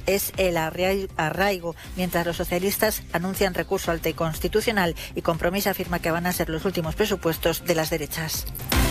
es el arraigo, mientras los socialistas anuncian recurso al TEI constitucional y Compromís afirma que van a ser los últimos presupuestos de las derechas.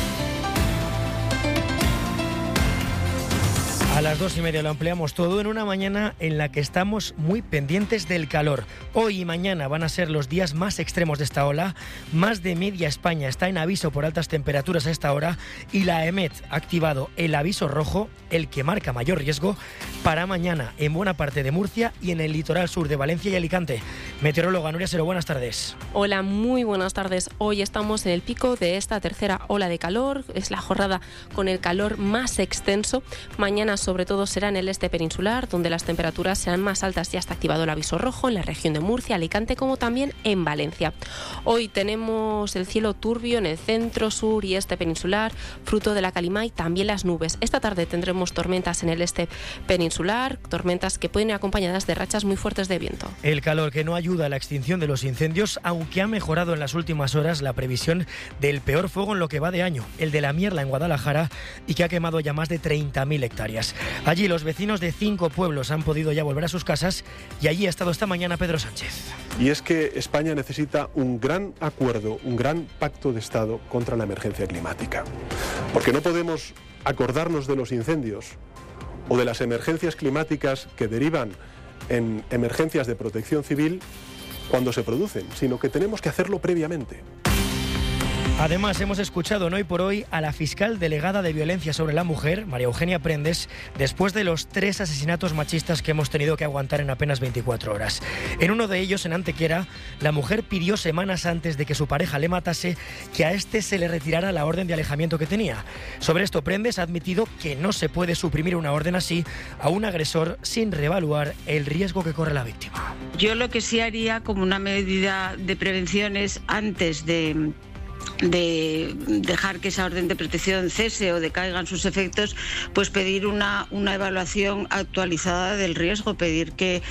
A las 2:30 lo ampliamos todo en una mañana en la que estamos muy pendientes del calor. Hoy y mañana van a ser los días más extremos de esta ola. Más de media España está en aviso por altas temperaturas a esta hora y la EMET ha activado el aviso rojo, el que marca mayor riesgo, para mañana en buena parte de Murcia y en el litoral sur de Valencia y Alicante. Meteoróloga Nuria Sero, buenas tardes. Hola, muy buenas tardes. Hoy estamos en el pico de esta tercera ola de calor. Es la jornada con el calor más extenso. Mañana sobre todo será en el este peninsular, donde las temperaturas serán más altas. Ya está activado el aviso rojo en la región de Murcia, Alicante, como también en Valencia. Hoy tenemos el cielo turbio en el centro, sur y este peninsular, fruto de la calima y también las nubes. Esta tarde tendremos tormentas en el este peninsular, tormentas que pueden ir acompañadas de rachas muy fuertes de viento. El calor que no ayuda a la extinción de los incendios, aunque ha mejorado en las últimas horas la previsión del peor fuego en lo que va de año, el de la Mierla en Guadalajara, y que ha quemado ya más de 30.000 hectáreas. Allí los vecinos de 5 pueblos han podido ya volver a sus casas y allí ha estado esta mañana Pedro Sánchez. Y es que España necesita un gran acuerdo, un gran pacto de Estado contra la emergencia climática. Porque no podemos acordarnos de los incendios o de las emergencias climáticas que derivan en emergencias de protección civil cuando se producen, sino que tenemos que hacerlo previamente. Además, hemos escuchado en Hoy por Hoy a la fiscal delegada de Violencia sobre la Mujer, María Eugenia Prendes, después de los 3 asesinatos machistas que hemos tenido que aguantar en apenas 24 horas. En uno de ellos, en Antequera, la mujer pidió semanas antes de que su pareja le matase que a este se le retirara la orden de alejamiento que tenía. Sobre esto, Prendes ha admitido que no se puede suprimir una orden así a un agresor sin reevaluar el riesgo que corre la víctima. Yo lo que sí haría como una medida de prevención es antes de dejar que esa orden de protección cese o decaigan sus efectos, pues pedir una evaluación actualizada del riesgo, pedir que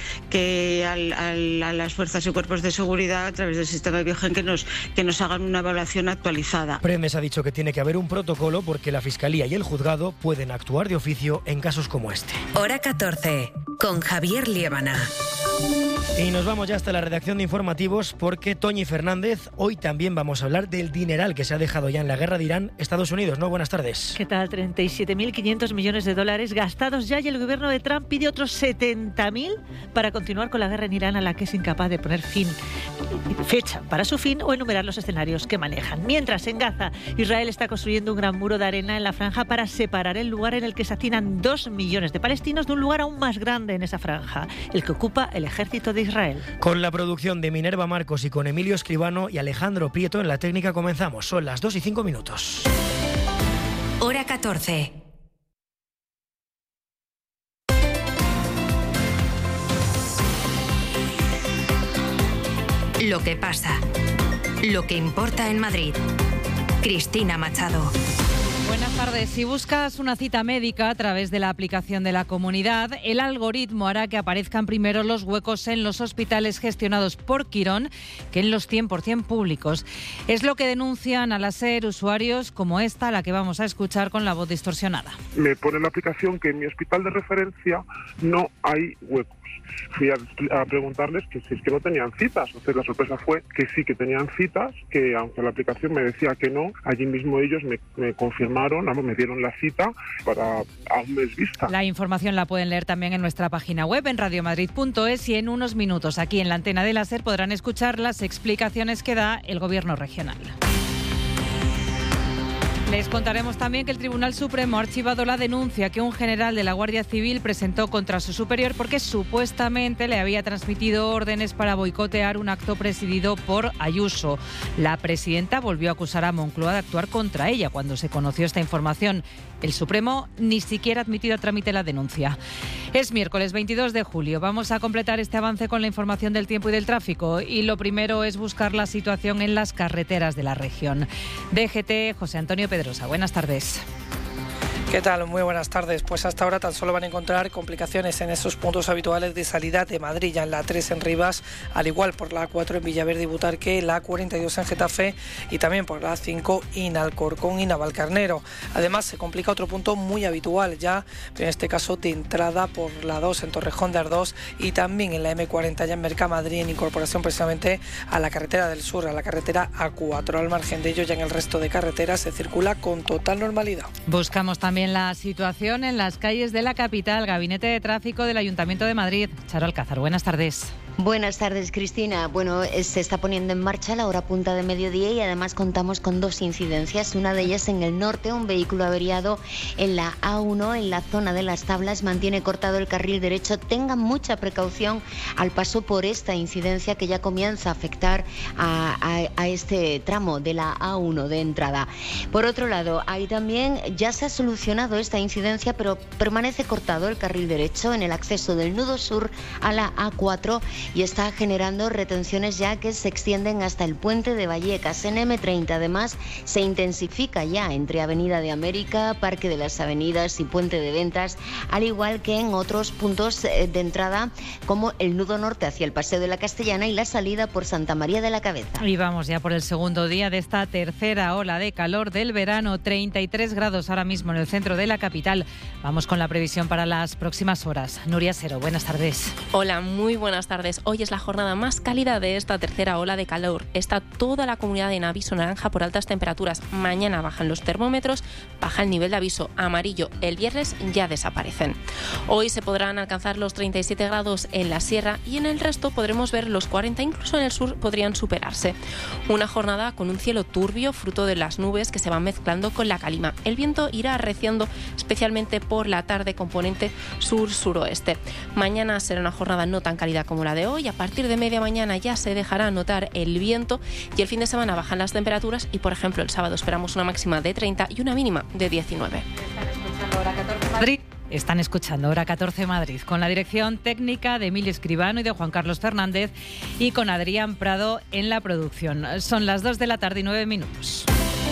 a las fuerzas y cuerpos de seguridad a través del sistema Biogen que nos hagan una evaluación actualizada. Prendes ha dicho que tiene que haber un protocolo porque la Fiscalía y el Juzgado pueden actuar de oficio en casos como este. Hora 14, con Javier Liébana. Y nos vamos ya hasta la redacción de informativos porque Toñi Fernández, hoy también vamos a hablar del dineral que se ha dejado ya en la guerra de Irán, Estados Unidos, ¿no? Buenas tardes. ¿Qué tal? 37.500 millones de dólares gastados ya y el gobierno de Trump pide otros 70.000 para continuar con la guerra en Irán a la que es incapaz de poner fecha para su fin o enumerar los escenarios que manejan. Mientras, en Gaza, Israel está construyendo un gran muro de arena en la franja para separar el lugar en el que se hacinan 2 millones de palestinos de un lugar aún más grande en esa franja, el que ocupa el ejército de Israel. Con la producción de Minerva Marcos y con Emilio Escribano y Alejandro Prieto en la técnica comenzamos. Son las 2:05. Hora 14. Lo que pasa. Lo que importa en Madrid. Cristina Machado. Buenas tardes. Si buscas una cita médica a través de la aplicación de la Comunidad, el algoritmo hará que aparezcan primero los huecos en los hospitales gestionados por Quirón que en los 100% públicos. Es lo que denuncian al SER usuarios como esta, a la que vamos a escuchar con la voz distorsionada. Me pone en la aplicación que en mi hospital de referencia no hay huecos. Fui a preguntarles que si es que no tenían citas. Entonces la sorpresa fue que sí que tenían citas, que aunque la aplicación me decía que no, allí mismo ellos me confirmaron, me dieron la cita para a un mes vista. La información la pueden leer también en nuestra página web en radiomadrid.es y en unos minutos aquí en la antena de la SER podrán escuchar las explicaciones que da el Gobierno regional. Les contaremos también que el Tribunal Supremo ha archivado la denuncia que un general de la Guardia Civil presentó contra su superior porque supuestamente le había transmitido órdenes para boicotear un acto presidido por Ayuso. La presidenta volvió a acusar a Moncloa de actuar contra ella cuando se conoció esta información. El Supremo ni siquiera ha admitido a trámite la denuncia. Es miércoles 22 de julio. Vamos a completar este avance con la información del tiempo y del tráfico. Y lo primero es buscar la situación en las carreteras de la región. DGT, José Antonio Pedrosa. Buenas tardes. ¿Qué tal? Muy buenas tardes. Pues hasta ahora tan solo van a encontrar complicaciones en esos puntos habituales de salida de Madrid, ya en la A3 en Rivas, al igual por la A4 en Villaverde y Butarque, la A42 en Getafe y también por la A5 en Alcorcón y Navalcarnero. Además se complica otro punto muy habitual ya, en este caso de entrada por la 2 en Torrejón de Ardoz y también en la M40 ya en Mercamadrid, en incorporación precisamente a la carretera del sur, a la carretera A4. Al margen de ello, ya en el resto de carreteras se circula con total normalidad. Buscamos también la situación en las calles de la capital. Gabinete de Tráfico del Ayuntamiento de Madrid. Charo Alcázar, buenas tardes. Buenas tardes, Cristina. Bueno, se está poniendo en marcha la hora punta de mediodía y además contamos con 2 incidencias. Una de ellas en el norte, un vehículo averiado en la A1, en la zona de las Tablas, mantiene cortado el carril derecho. Tengan mucha precaución al paso por esta incidencia que ya comienza a afectar a este tramo de la A1 de entrada. Por otro lado, ahí también ya se ha solucionado esta incidencia, pero permanece cortado el carril derecho en el acceso del nudo sur a la A4 y está generando retenciones ya que se extienden hasta el puente de Vallecas. En M30 además se intensifica ya entre Avenida de América, Parque de las Avenidas y Puente de Ventas, al igual que en otros puntos de entrada como el nudo norte hacia el Paseo de la Castellana y la salida por Santa María de la Cabeza. Y vamos ya por el segundo día de esta tercera ola de calor del verano, 33 grados ahora mismo en el centro de la capital. Vamos con la previsión para las próximas horas. Nuria Sero, buenas tardes. Hola, muy buenas tardes. Hoy es la jornada más cálida de esta tercera ola de calor. Está toda la comunidad en aviso naranja por altas temperaturas. Mañana bajan los termómetros, baja el nivel de aviso amarillo. El viernes ya desaparecen. Hoy se podrán alcanzar los 37 grados en la sierra y en el resto podremos ver los 40, incluso en el sur podrían superarse. Una jornada con un cielo turbio, fruto de las nubes que se van mezclando con la calima. El viento irá arreciando especialmente por la tarde, componente sur-suroeste. Mañana será una jornada no tan cálida como la de hoy. A partir de media mañana ya se dejará notar el viento y el fin de semana bajan las temperaturas y, por ejemplo, el sábado esperamos una máxima de 30 y una mínima de 19. Están escuchando Hora 14 Madrid con la dirección técnica de Emilio Escribano y de Juan Carlos Fernández y con Adrián Prado en la producción. Son las 2 de la tarde y 9 minutos.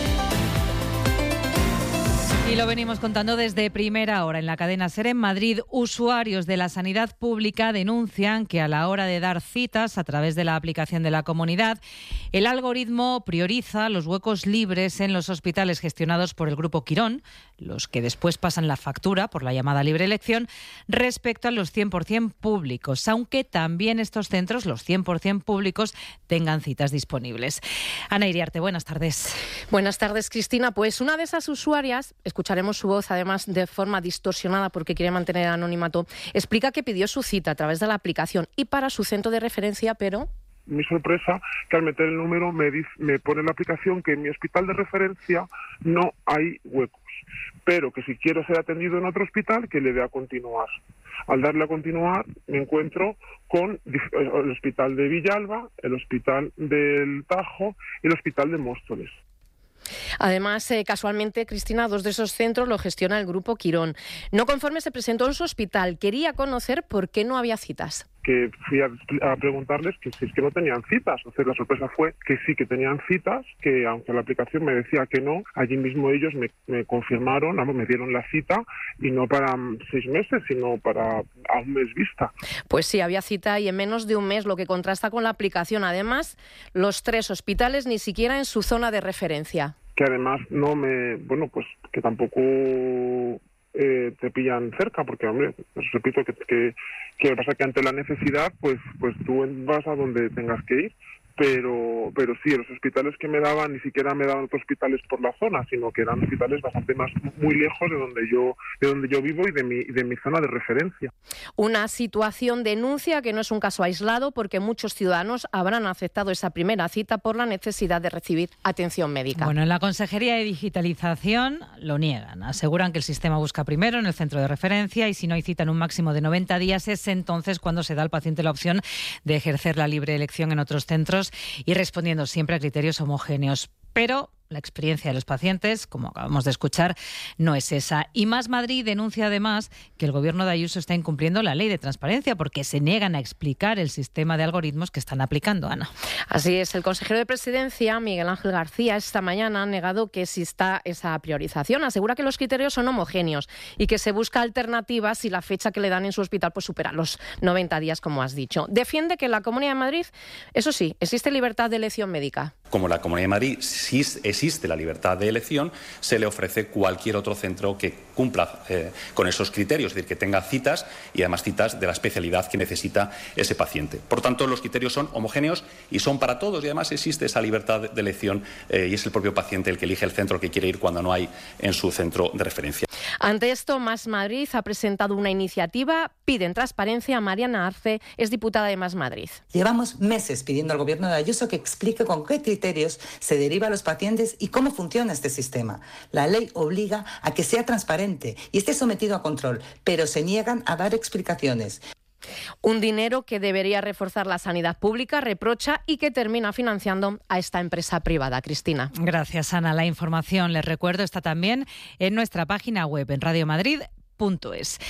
Y lo venimos contando desde primera hora en la cadena SER en Madrid. Usuarios de la sanidad pública denuncian que a la hora de dar citas a través de la aplicación de la comunidad, el algoritmo prioriza los huecos libres en los hospitales gestionados por el Grupo Quirón, los que después pasan la factura por la llamada libre elección, respecto a los 100% públicos, aunque también estos centros, los 100% públicos, tengan citas disponibles. Ana Iriarte, buenas tardes. Buenas tardes, Cristina. Pues una de esas usuarias, escucharemos su voz además de forma distorsionada porque quiere mantener el anonimato, explica que pidió su cita a través de la aplicación y para su centro de referencia, pero... Mi sorpresa, que al meter el número me pone en la aplicación que en mi hospital de referencia no hay huecos, pero que si quiero ser atendido en otro hospital, que le dé a continuar. Al darle a continuar, me encuentro con el hospital de Villalba, el hospital del Tajo y el hospital de Móstoles. Además, casualmente, Cristina, 2 de esos centros lo gestiona el Grupo Quirón. No conforme se presentó en su hospital, quería conocer por qué no había citas. Que fui a preguntarles que si es que no tenían citas. Entonces la sorpresa fue que sí que tenían citas, que aunque la aplicación me decía que no, allí mismo ellos me confirmaron, me dieron la cita y no para 6 meses, sino para a un mes vista. Pues sí, había cita y en menos de un mes, lo que contrasta con la aplicación. Además, los 3 hospitales ni siquiera en su zona de referencia. Que además pues que tampoco te pillan cerca, porque, hombre, os repito que pasa que ante la necesidad, pues tú vas a donde tengas que ir. Pero sí, los hospitales que me daban ni siquiera me daban otros hospitales por la zona, sino que eran hospitales bastante muy lejos de donde yo vivo y de mi zona de referencia. Una situación denuncia que no es un caso aislado porque muchos ciudadanos habrán aceptado esa primera cita por la necesidad de recibir atención médica. Bueno, en la Consejería de Digitalización lo niegan. Aseguran que el sistema busca primero en el centro de referencia y si no hay cita en un máximo de 90 días es entonces cuando se da al paciente la opción de ejercer la libre elección en otros centros y respondiendo siempre a criterios homogéneos. Pero la experiencia de los pacientes, como acabamos de escuchar, no es esa. Y Más Madrid denuncia además que el gobierno de Ayuso está incumpliendo la ley de transparencia porque se niegan a explicar el sistema de algoritmos que están aplicando, Ana. Así es, el consejero de Presidencia, Miguel Ángel García, esta mañana ha negado que exista esa priorización. Asegura que los criterios son homogéneos y que se busca alternativas si la fecha que le dan en su hospital pues supera los 90 días, como has dicho. Defiende que en la Comunidad de Madrid, eso sí, existe libertad de elección médica. Como la Comunidad de Madrid sí existe la libertad de elección, se le ofrece cualquier otro centro que cumpla con esos criterios, es decir, que tenga citas y además citas de la especialidad que necesita ese paciente. Por tanto, los criterios son homogéneos y son para todos y además existe esa libertad de elección y es el propio paciente el que elige el centro al que quiere ir cuando no hay en su centro de referencia. Ante esto, Más Madrid ha presentado una iniciativa, piden transparencia. Mariana Arce es diputada de Más Madrid. Llevamos meses pidiendo al gobierno de Ayuso que explique con qué criterios se deriva a los pacientes y cómo funciona este sistema. La ley obliga a que sea transparente y esté sometido a control, pero se niegan a dar explicaciones. Un dinero que debería reforzar la sanidad pública, reprocha, y que termina financiando a esta empresa privada. Cristina. Gracias, Ana. La información, les recuerdo, está también en nuestra página web, en radiomadrid.es.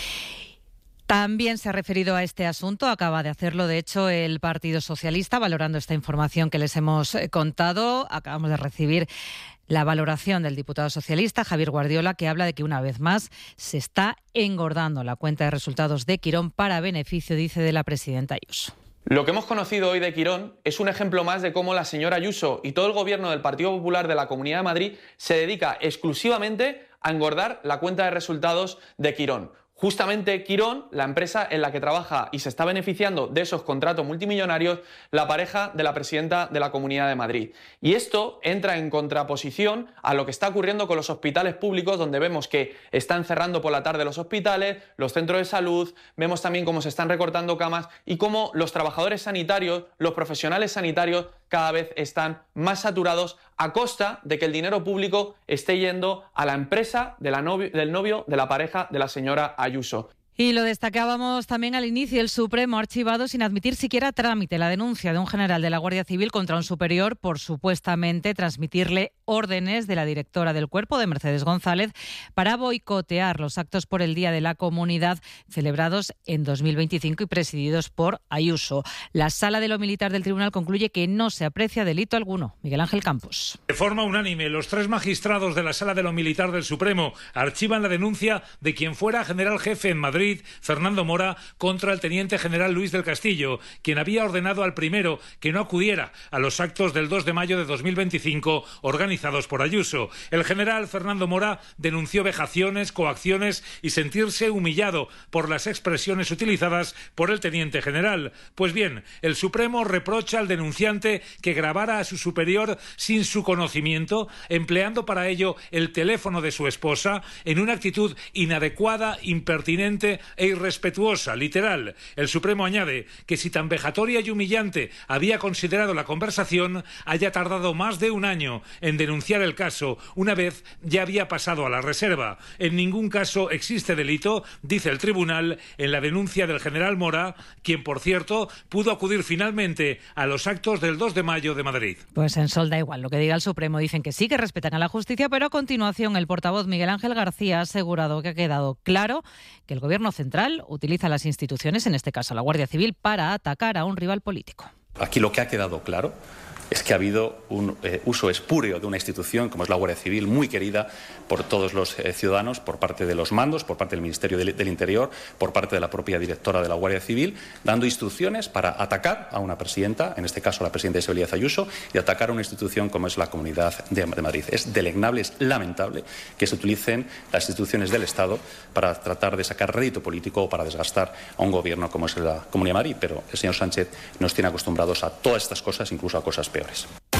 También se ha referido a este asunto, acaba de hacerlo de hecho el Partido Socialista, valorando esta información que les hemos contado. Acabamos de recibir la valoración del diputado socialista Javier Guardiola, que habla de que una vez más se está engordando la cuenta de resultados de Quirón para beneficio, dice, de la presidenta Ayuso. Lo que hemos conocido hoy de Quirón es un ejemplo más de cómo la señora Ayuso y todo el gobierno del Partido Popular de la Comunidad de Madrid se dedica exclusivamente a engordar la cuenta de resultados de Quirón. Justamente Quirón, la empresa en la que trabaja y se está beneficiando de esos contratos multimillonarios, la pareja de la presidenta de la Comunidad de Madrid. Y esto entra en contraposición a lo que está ocurriendo con los hospitales públicos, donde vemos que están cerrando por la tarde los hospitales, los centros de salud, vemos también cómo se están recortando camas y cómo los trabajadores sanitarios, los profesionales sanitarios, cada vez están más saturados a costa de que el dinero público esté yendo a la empresa del novio de la pareja de la señora Ayuso. Y lo destacábamos también al inicio, el Supremo ha archivado sin admitir siquiera trámite la denuncia de un general de la Guardia Civil contra un superior por supuestamente transmitirle órdenes de la directora del Cuerpo, de Mercedes González, para boicotear los actos por el Día de la Comunidad celebrados en 2025 y presididos por Ayuso. La Sala de lo Militar del Tribunal concluye que no se aprecia delito alguno. Miguel Ángel Campos. De forma unánime, los 3 magistrados de la Sala de lo Militar del Supremo archivan la denuncia de quien fuera general jefe en Madrid, Fernando Mora, contra el teniente general Luis del Castillo, quien había ordenado al primero que no acudiera a los actos del 2 de mayo de 2025 organizados por Ayuso. El general Fernando Mora denunció vejaciones, coacciones y sentirse humillado por las expresiones utilizadas por el teniente general. Pues bien, el Supremo reprocha al denunciante que grabara a su superior sin su conocimiento, empleando para ello el teléfono de su esposa, en una actitud inadecuada, impertinente e irrespetuosa, literal. El Supremo añade que si tan vejatoria y humillante había considerado la conversación, haya tardado más de un año en denunciar el caso, una vez ya había pasado a la reserva. En ningún caso existe delito, dice el tribunal, en la denuncia del general Mora, quien, por cierto, pudo acudir finalmente a los actos del 2 de mayo de Madrid. Pues en Sol da igual lo que diga el Supremo, dicen que sí, que respetan a la justicia, pero a continuación el portavoz Miguel Ángel García ha asegurado que ha quedado claro que el Gobierno central utiliza las instituciones, en este caso la Guardia Civil, para atacar a un rival político. Aquí lo que ha quedado claro es que ha habido un uso espúreo de una institución como es la Guardia Civil, muy querida por todos los ciudadanos, por parte de los mandos, por parte del Ministerio del Interior, por parte de la propia directora de la Guardia Civil, dando instrucciones para atacar a una presidenta, en este caso la presidenta Isabel Díaz Ayuso, y atacar a una institución como es la Comunidad de Madrid. Es deleznable, es lamentable que se utilicen las instituciones del Estado para tratar de sacar rédito político o para desgastar a un gobierno como es la Comunidad de Madrid, pero el señor Sánchez nos tiene acostumbrados a todas estas cosas, incluso a cosas peores.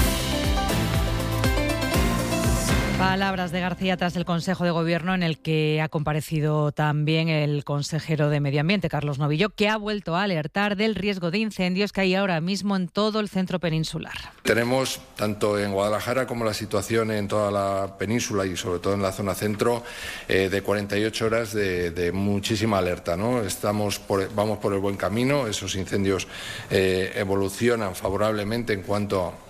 Palabras de García tras el Consejo de Gobierno, en el que ha comparecido también el consejero de Medio Ambiente, Carlos Novillo, que ha vuelto a alertar del riesgo de incendios que hay ahora mismo en todo el centro peninsular. Tenemos, tanto en Guadalajara como la situación en toda la península y sobre todo en la zona centro, de 48 horas de muchísima alerta, ¿no? Vamos por el buen camino, esos incendios evolucionan favorablemente en cuanto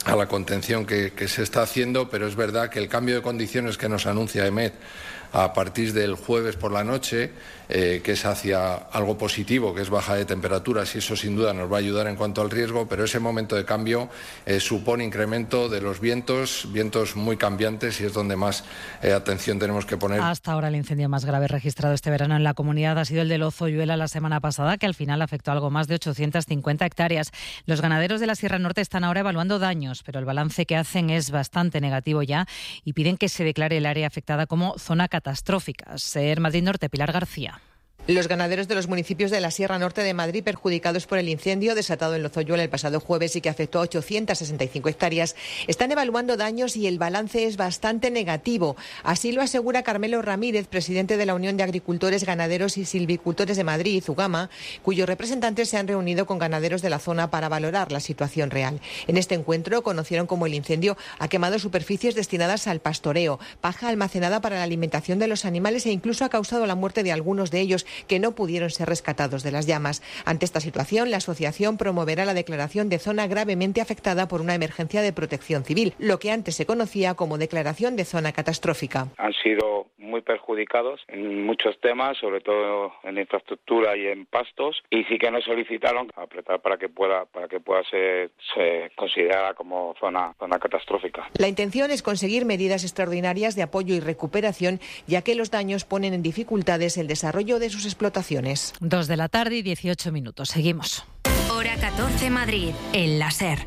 la contención que se está haciendo, pero es verdad que el cambio de condiciones que nos anuncia EMET a partir del jueves por la noche, que es hacia algo positivo, que es baja de temperaturas, y eso sin duda nos va a ayudar en cuanto al riesgo, pero ese momento de cambio supone incremento de los vientos muy cambiantes, y es donde más atención tenemos que poner. Hasta ahora el incendio más grave registrado este verano en la comunidad ha sido el de Lozoyuela la semana pasada, que al final afectó a algo más de 850 hectáreas. Los ganaderos de la Sierra Norte están ahora evaluando daños, pero el balance que hacen es bastante negativo ya y piden que se declare el área afectada como zona catastrófica. SER Madrid Norte, Pilar García. Los ganaderos de los municipios de la Sierra Norte de Madrid perjudicados por el incendio desatado en Lozoyuela el pasado jueves y que afectó a 865 hectáreas están evaluando daños y el balance es bastante negativo. Así lo asegura Carmelo Ramírez, presidente de la Unión de Agricultores, Ganaderos y Silvicultores de Madrid, UGAMA, cuyos representantes se han reunido con ganaderos de la zona para valorar la situación real. En este encuentro conocieron cómo el incendio ha quemado superficies destinadas al pastoreo, paja almacenada para la alimentación de los animales e incluso ha causado la muerte de algunos de ellos, que no pudieron ser rescatados de las llamas. Ante esta situación, la asociación promoverá la declaración de zona gravemente afectada por una emergencia de protección civil, lo que antes se conocía como declaración de zona catastrófica. Han sido muy perjudicados en muchos temas, sobre todo en infraestructura y en pastos, y sí que nos solicitaron apretar para que pueda ser considerada como zona catastrófica. La intención es conseguir medidas extraordinarias de apoyo y recuperación, ya que los daños ponen en dificultades el desarrollo de sus explotaciones. 2 de la tarde y 18 minutos. Seguimos. Hora 14 Madrid, en la SER.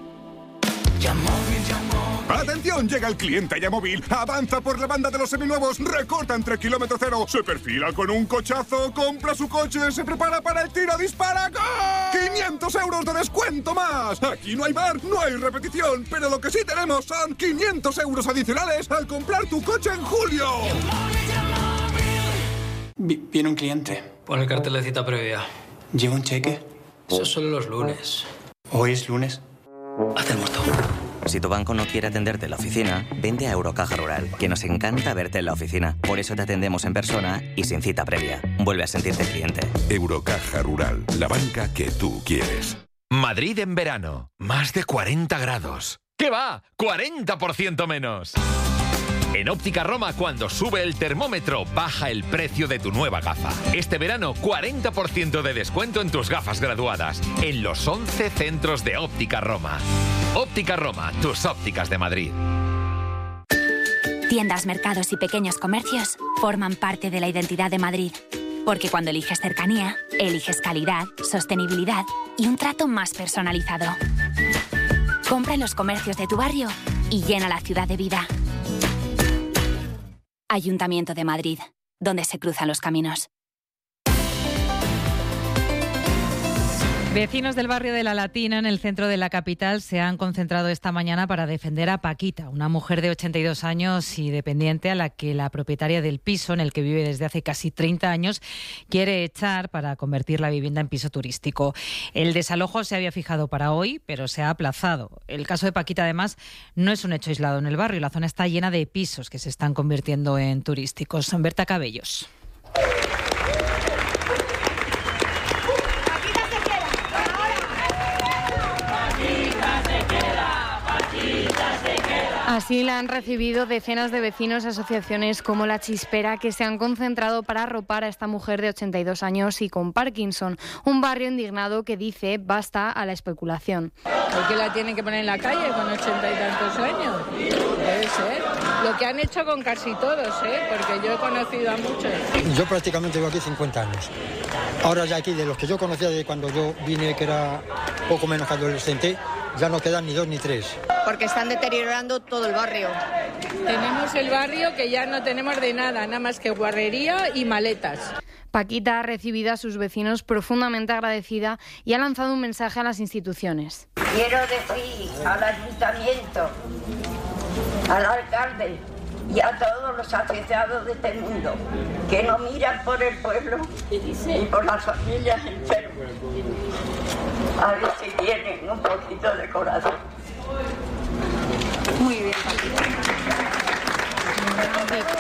¡Atención! Llega el cliente Yamóvil. Avanza por la banda de los seminuevos. Recorta entre kilómetro cero. Se perfila con un cochazo. Compra su coche. Se prepara para el tiro. ¡Dispara! ¡Gol! 500 euros de descuento más. Aquí no hay bar, no hay repetición. Pero lo que sí tenemos son 500 euros adicionales al comprar tu coche en julio. Viene un cliente. Pon el cartel de cita previa. ¿Lleva un cheque? Eso solo los lunes. ¿Hoy es lunes? Haz el muerto. Si tu banco no quiere atenderte en la oficina, vente a Eurocaja Rural, que nos encanta verte en la oficina. Por eso te atendemos en persona y sin cita previa. Vuelve a sentirte cliente. Eurocaja Rural, la banca que tú quieres. Madrid en verano, más de 40 grados. ¿Qué va? ¡40% menos! En Óptica Roma, cuando sube el termómetro, baja el precio de tu nueva gafa. Este verano, 40% de descuento en tus gafas graduadas, en los 11 centros de Óptica Roma. Óptica Roma, tus ópticas de Madrid. Tiendas, mercados y pequeños comercios forman parte de la identidad de Madrid. Porque cuando eliges cercanía, eliges calidad, sostenibilidad y un trato más personalizado. Compra en los comercios de tu barrio y llena la ciudad de vida. Ayuntamiento de Madrid, donde se cruzan los caminos. Vecinos del barrio de La Latina, en el centro de la capital, se han concentrado esta mañana para defender a Paquita, una mujer de 82 años y dependiente a la que la propietaria del piso, en el que vive desde hace casi 30 años, quiere echar para convertir la vivienda en piso turístico. El desalojo se había fijado para hoy, pero se ha aplazado. El caso de Paquita, además, no es un hecho aislado en el barrio. La zona está llena de pisos que se están convirtiendo en turísticos. Berta Cabellos. Así la han recibido decenas de vecinos, asociaciones como La Chispera, que se han concentrado para arropar a esta mujer de 82 años y con Parkinson. Un barrio indignado que dice basta a la especulación. ¿Por qué la tienen que poner en la calle con 80 y tantos años? Debe ser. Lo que han hecho con casi todos, porque yo he conocido a muchos. Yo prácticamente llevo aquí 50 años. Ahora ya aquí, de los que yo conocía de cuando yo vine, que era poco menos que adolescente, ya no quedan ni 2 ni 3. Porque están deteriorando todo el barrio. Tenemos el barrio que ya no tenemos de nada más que guarrería y maletas. Paquita ha recibido a sus vecinos profundamente agradecida y ha lanzado un mensaje a las instituciones. Quiero decir al ayuntamiento, al alcalde y a todos los asociados de este mundo que no miran por el pueblo y por las familias enfermas. A ver si tienen un poquito de corazón. Muy bien, Victoria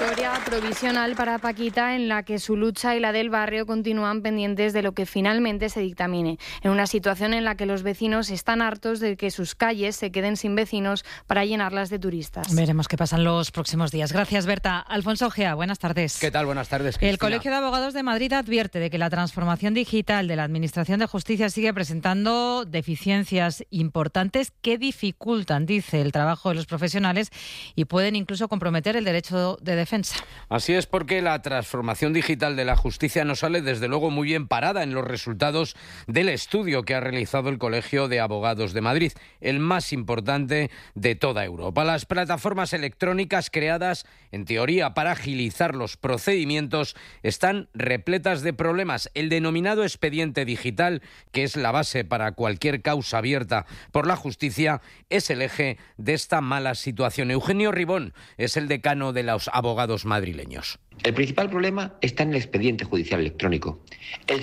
provisional para Paquita en la que su lucha y la del barrio continúan pendientes de lo que finalmente se dictamine, en una situación en la que los vecinos están hartos de que sus calles se queden sin vecinos para llenarlas de turistas. Veremos qué pasa en los próximos días. Gracias, Berta. Alfonso Ojea, buenas tardes. ¿Qué tal? Buenas tardes, Cristina. El Colegio de Abogados de Madrid advierte de que la transformación digital de la Administración de Justicia sigue presentando deficiencias importantes que dificultan, dice, el trabajo de los profesionales y pueden incluso comprometer el derecho de defensa. Así es, porque la transformación digital de la justicia no sale desde luego muy bien parada en los resultados del estudio que ha realizado el Colegio de Abogados de Madrid, el más importante de toda Europa. Las plataformas electrónicas creadas en teoría para agilizar los procedimientos están repletas de problemas. El denominado expediente digital, que es la base para cualquier causa abierta por la justicia, es el eje de esta mala situación. Eugenio Ribón es el decano de los abogados madrileños. El principal problema está en el expediente judicial electrónico. El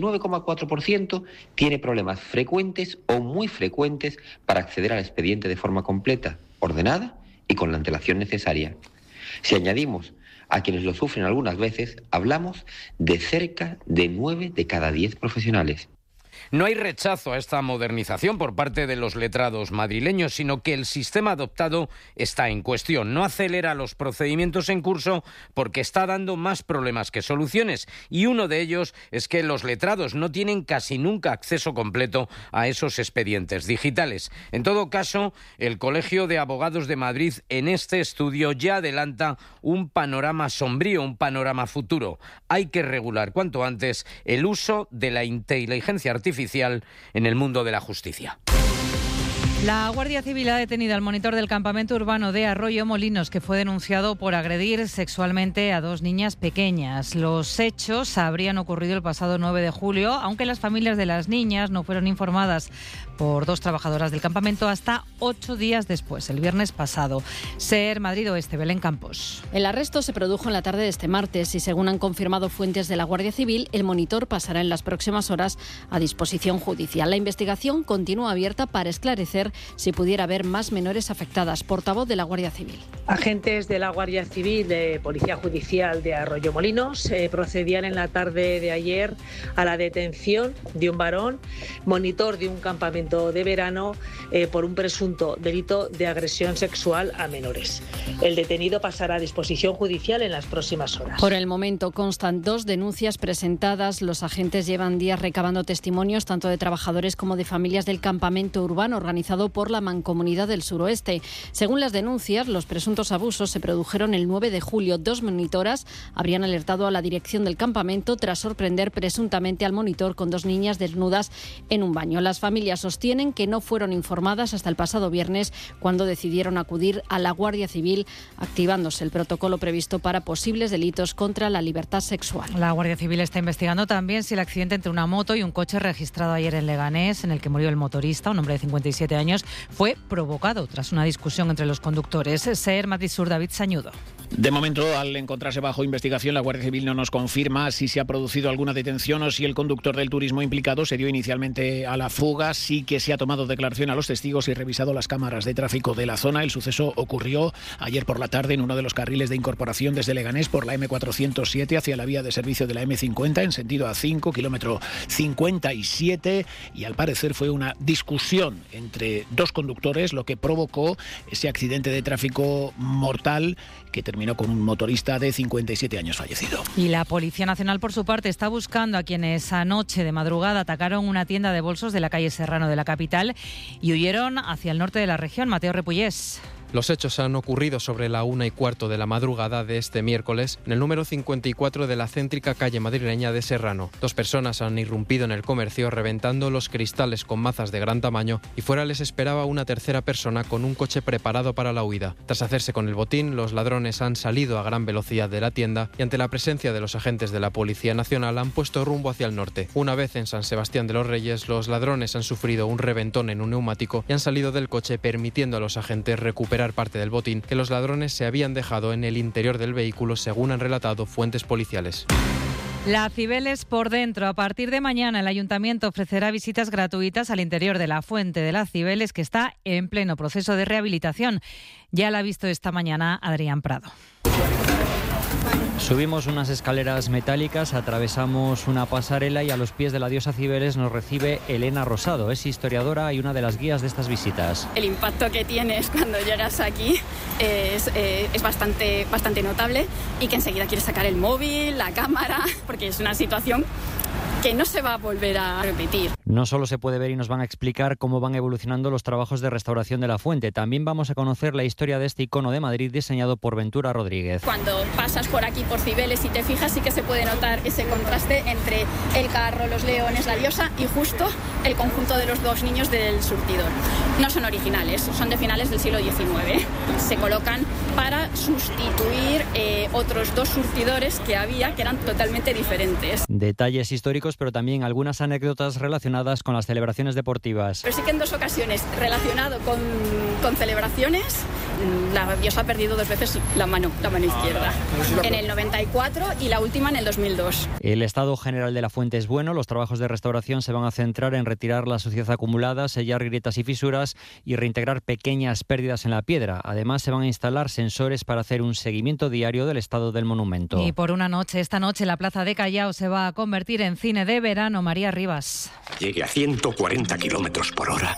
59,4% tiene problemas frecuentes o muy frecuentes para acceder al expediente de forma completa, ordenada y con la antelación necesaria. Si añadimos a quienes lo sufren algunas veces, hablamos de cerca de 9 de cada 10 profesionales. No hay rechazo a esta modernización por parte de los letrados madrileños, sino que el sistema adoptado está en cuestión. No acelera los procedimientos en curso porque está dando más problemas que soluciones. Y uno de ellos es que los letrados no tienen casi nunca acceso completo a esos expedientes digitales. En todo caso, el Colegio de Abogados de Madrid en este estudio ya adelanta un panorama sombrío, un panorama futuro. Hay que regular cuanto antes el uso de la inteligencia artificial en el mundo de la justicia. La Guardia Civil ha detenido al monitor del campamento urbano de Arroyo Molinos, que fue denunciado por agredir sexualmente a 2 niñas pequeñas. Los hechos habrían ocurrido el pasado 9 de julio, aunque las familias de las niñas no fueron informadas por 2 trabajadoras del campamento hasta 8 días después, el viernes pasado. SER Madrid Oeste, Belén Campos. El arresto se produjo en la tarde de este martes y, según han confirmado fuentes de la Guardia Civil, el monitor pasará en las próximas horas a disposición judicial. La investigación continúa abierta para esclarecer si pudiera haber más menores afectadas. Portavoz de la Guardia Civil. Agentes de la Guardia Civil de Policía Judicial de Arroyo Molinos procedían en la tarde de ayer a la detención de un varón, monitor de un campamento de verano, por un presunto delito de agresión sexual a menores. El detenido pasará a disposición judicial en las próximas horas. Por el momento constan 2 denuncias presentadas. Los agentes llevan días recabando testimonios tanto de trabajadores como de familias del campamento urbano organizado por la Mancomunidad del Suroeste. Según las denuncias, los presuntos abusos se produjeron el 9 de julio. 2 monitoras habrían alertado a la dirección del campamento tras sorprender presuntamente al monitor con 2 niñas desnudas en un baño. Las familias sostienen que no fueron informadas hasta el pasado viernes, cuando decidieron acudir a la Guardia Civil, activándose el protocolo previsto para posibles delitos contra la libertad sexual. La Guardia Civil está investigando también si el accidente entre una moto y un coche registrado ayer en Leganés, en el que murió el motorista, un hombre de 57 años, fue provocado tras una discusión entre los conductores. SER Madrid Sur, David Sañudo. De momento, al encontrarse bajo investigación, la Guardia Civil no nos confirma si se ha producido alguna detención o si el conductor del turismo implicado se dio inicialmente a la fuga. Sí que se ha tomado declaración a los testigos y revisado las cámaras de tráfico de la zona. El suceso ocurrió ayer por la tarde en uno de los carriles de incorporación desde Leganés por la M407 hacia la vía de servicio de la M50 en sentido A5, kilómetro 57, y al parecer fue una discusión entre 2 conductores lo que provocó ese accidente de tráfico mortal que terminó con un motorista de 57 años fallecido. Y la Policía Nacional, por su parte, está buscando a quienes anoche de madrugada atacaron una tienda de bolsos de la calle Serrano de la capital y huyeron hacia el norte de la región. Mateo Repullés. Los hechos han ocurrido sobre la 1:15 de la madrugada de este miércoles en el número 54 de la céntrica calle madrileña de Serrano. 2 personas han irrumpido en el comercio reventando los cristales con mazas de gran tamaño y fuera les esperaba una tercera persona con un coche preparado para la huida. Tras hacerse con el botín, los ladrones han salido a gran velocidad de la tienda y ante la presencia de los agentes de la Policía Nacional han puesto rumbo hacia el norte. Una vez en San Sebastián de los Reyes, los ladrones han sufrido un reventón en un neumático y han salido del coche permitiendo a los agentes recuperar parte del botín que los ladrones se habían dejado en el interior del vehículo, según han relatado fuentes policiales. La Cibeles por dentro. A partir de mañana el Ayuntamiento ofrecerá visitas gratuitas al interior de la fuente de la Cibeles, que está en pleno proceso de rehabilitación. Ya la ha visto esta mañana Adrián Prado. Subimos unas escaleras metálicas, atravesamos una pasarela y a los pies de la diosa Cibeles nos recibe Elena Rosado. Es historiadora y una de las guías de estas visitas. El impacto que tienes cuando llegas aquí es bastante notable, y que enseguida quieres sacar el móvil, la cámara, porque es una situación que no se va a volver a repetir. No solo se puede ver y nos van a explicar cómo van evolucionando los trabajos de restauración de la fuente, también vamos a conocer la historia de este icono de Madrid diseñado por Ventura Rodríguez. Cuando pasas por aquí por Cibeles y te fijas, sí que se puede notar ese contraste entre el carro, los leones, la diosa y justo el conjunto de los dos niños del surtidor. No son originales, son de finales del siglo XIX. Se colocan para sustituir otros dos surtidores que había, que eran totalmente diferentes. Detalles históricos, pero también algunas anécdotas relacionadas con las celebraciones deportivas. Pero sí que en 2 ocasiones relacionado con celebraciones, la diosa ha perdido 2 veces la mano izquierda. En el 94 y la última en el 2002. El estado general de la fuente es bueno. Los trabajos de restauración se van a centrar en retirar la suciedad acumulada, sellar grietas y fisuras y reintegrar pequeñas pérdidas en la piedra. Además, se van a instalar sensores para hacer un seguimiento diario del estado del monumento. Y por una noche, esta noche, la Plaza de Callao se va a convertir en cine de verano. María Rivas. Llegue a 140 kilómetros por hora.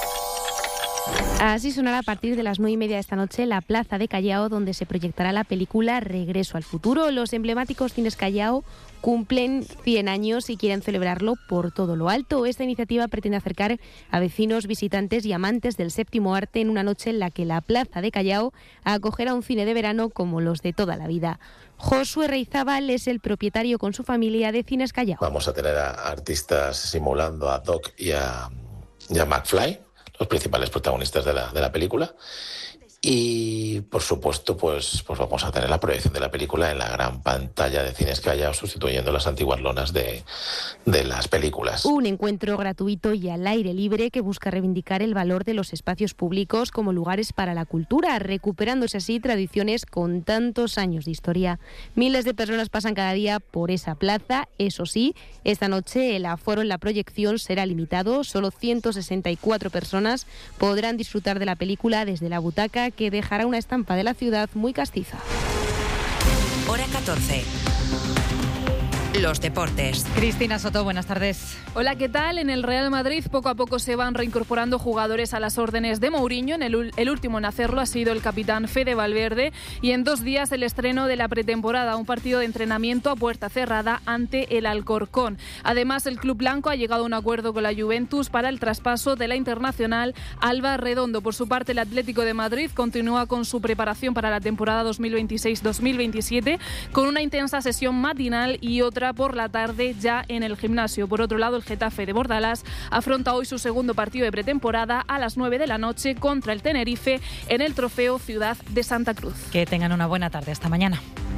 Así sonará a partir de las 9:30 de esta noche la Plaza de Callao, donde se proyectará la película Regreso al futuro. Los emblemáticos cines Callao cumplen 100 años y quieren celebrarlo por todo lo alto. Esta iniciativa pretende acercar a vecinos, visitantes y amantes del séptimo arte en una noche en la que la Plaza de Callao acogerá un cine de verano como los de toda la vida. Josué Reizábal es el propietario con su familia de Cines Callao. Vamos a tener a artistas simulando a Doc y a McFly, los principales protagonistas de la película. Y, por supuesto, pues vamos a tener la proyección de la película en la gran pantalla de Cines Callao, sustituyendo las antiguas lonas de las películas. Un encuentro gratuito y al aire libre que busca reivindicar el valor de los espacios públicos como lugares para la cultura, recuperándose así tradiciones con tantos años de historia. Miles de personas pasan cada día por esa plaza. Eso sí, esta noche el aforo en la proyección será limitado. Solo 164 personas podrán disfrutar de la película desde la butaca, que dejará una estampa de la ciudad muy castiza. Hora 14. Los deportes. Cristina Soto, buenas tardes. Hola, ¿qué tal? En el Real Madrid poco a poco se van reincorporando jugadores a las órdenes de Mourinho. El último en hacerlo ha sido el capitán Fede Valverde, y en 2 días el estreno de la pretemporada, un partido de entrenamiento a puerta cerrada ante el Alcorcón. Además, el club blanco ha llegado a un acuerdo con la Juventus para el traspaso de la internacional Alba Redondo. Por su parte, el Atlético de Madrid continúa con su preparación para la temporada 2026-2027 con una intensa sesión matinal y otra por la tarde ya en el gimnasio. Por otro lado, el Getafe de Bordalás afronta hoy su segundo partido de pretemporada a las 9 de la noche contra el Tenerife en el Trofeo Ciudad de Santa Cruz. Que tengan una buena tarde. Hasta mañana.